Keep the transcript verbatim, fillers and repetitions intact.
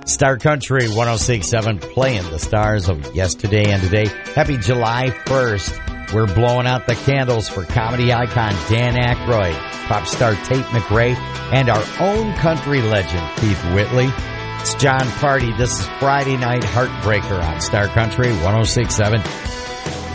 Star Country one oh six point seven, playing the stars of yesterday and today. Happy July first. We're blowing out the candles for comedy icon Dan Aykroyd, pop star Tate McRae, and our own country legend Keith Whitley. It's John Party. This is Friday Night Heartbreaker on Star Country one oh six point seven.